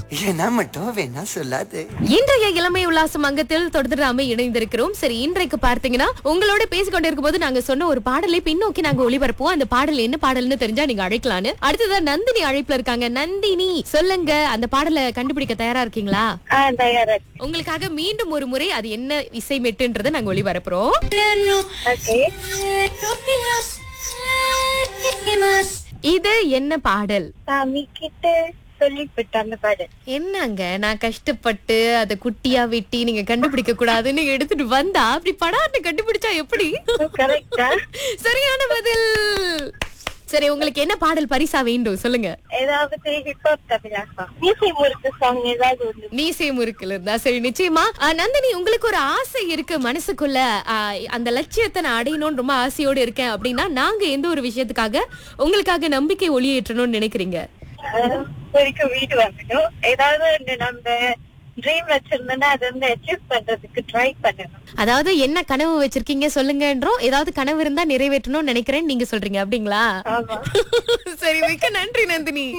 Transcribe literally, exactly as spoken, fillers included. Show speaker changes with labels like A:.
A: ஏன்னா மட்டும் வேணா சொல்லாது.
B: இன்றைய இளமை உல்லாசம் அங்கத்தில் தொடர்ந்து இணைந்திருக்கிறோம். சரி, இன்றைக்கு பார்த்தீங்கன்னா உங்களோட பேசிக்கொண்டிருக்கும் போது நாங்க சொன்ன ஒரு பாடலை பின்னோக்கி நாங்க ஒளிபரப்புவோம். அந்த பாடல் என்ன பாடல்னு தெரிஞ்சா நீங்க அழைக்கலான்னு. அடுத்ததா நந்தினி அழைப்புல இருக்காங்க. நந்தினி, சொல்லுங்க, அந்த பாடலை கண்டுபிடிக்க தயாரா இருக்கீங்களா? உங்களுக்காக மீண்டும் ஒரு முறை அது என்ன இசை மெட்டுன்றதை நாங்க ஒளிபரப்புறோம். இது என்ன பாடல்?
C: சாமி கிட்ட சொல்லிவிட்டு அந்த பாடல்.
B: என்னங்க, நான் கஷ்டப்பட்டு அதை குட்டியா வெட்டி நீங்க கண்டுபிடிக்க கூடாதுன்னு எடுத்துட்டு வந்தா அப்படி படாட்டு கண்டுபிடிச்சா எப்படி?
C: கரெக்டா?
B: சரியான பதில். சரி, உங்களுக்கு என்ன பாடல் பரிசா வேண்டும் சொல்லுங்க.
C: ஏதாவது ஹிப்ஹாப் தமிழா மீசை முறுக்கு சாங் ஏதாவது ஒண்ணு.
B: மீசை முறுக்குல இருந்தா சரி, நிச்சயமா. ஆஹ், நந்தினி, உங்களுக்கு ஒரு ஆசை இருக்கு மனசுக்குள்ள, ஆஹ், அந்த லட்சியத்தை நான் அடையணும்னு ரொம்ப ஆசையோடு இருக்கேன் அப்படின்னா நாங்க எந்த ஒரு விஷயத்துக்காக உங்களுக்காக நம்பிக்கை ஒளியேற்றணும்னு நினைக்கிறீங்க?
C: வரைக்கும் வீடு வாங்கணும். ஏதாவது ஒண்ணு நம்ம ட்ரீம் வச்சிருந்தோம்னா அதை வந்து அச்சீவ் பண்றதுக்கு ட்ரை பண்ணணும்.
B: அதாவது என்ன கனவு வச்சிருக்கீங்க சொல்லுங்கன்றோம். ஏதாவது கனவு இருந்தா நிறைவேற்றணும்னு நினைக்கிறேன்னு நீங்க சொல்றீங்க அப்படிங்களா?
C: ஆமா.
B: சரி, மிக்க நன்றி நந்தினி.